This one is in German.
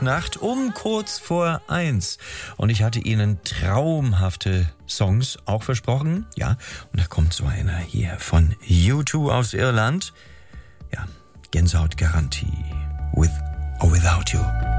Freitagnacht um kurz vor 1. Und ich hatte Ihnen traumhafte Songs auch versprochen. Ja, und da kommt so einer hier von U2 aus Irland. Ja, Gänsehautgarantie. With or Without You.